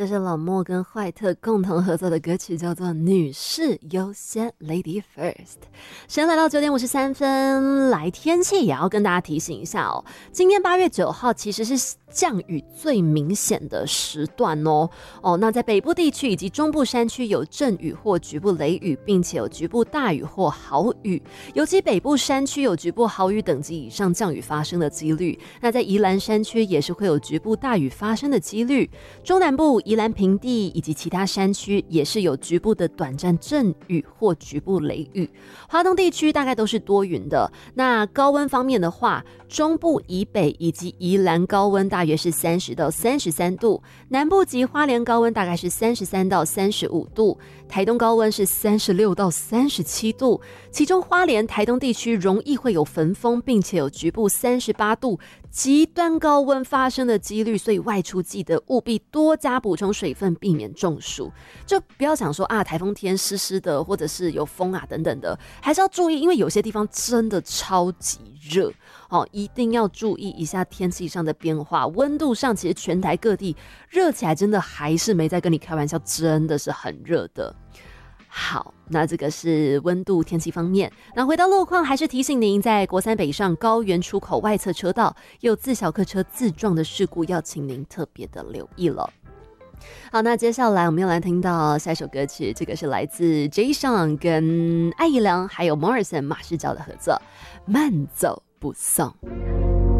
这是冷漠跟坏特共同合作的歌曲，叫做《女士优先 Lady First》。时间来到9点53分，来天气也要跟大家提醒一下哦。今天8月9号其实是降雨最明显的时段哦。那在北部地区以及中部山区有阵雨或局部雷雨，并且有局部大雨或豪雨，尤其北部山区有局部豪雨等级以上降雨发生的几率。那在宜兰山区也是会有局部大雨发生的几率。中南部宜兰平地以及其他山区也是有局部的短暂阵雨或局部雷雨。华东地区大概都是多云的。那高温方面的话，中部以北以及宜兰高温大约是30到33度，南部及花莲高温大概是33到35度，台东高温是36到37度，其中花莲、台东地区容易会有焚风，并且有局部38度极端高温发生的几率，所以外出记得务必多加补充水分，避免中暑。就不要想说台风天湿湿的，或者是有风等等的，还是要注意，因为有些地方真的超级热一定要注意一下天气上的变化。温度上其实全台各地热起来真的还是没在跟你开玩笑，真的是很热的。好，那这个是温度天气方面。那回到路况，还是提醒您，在国三北上高原出口外侧车道有自小客车自撞的事故，要请您特别的留意了。好，那接下来我们要来听到下一首歌曲，这个是来自 J.Sheon 跟艾怡良还有 Morrison 马世娇的合作，慢走不送。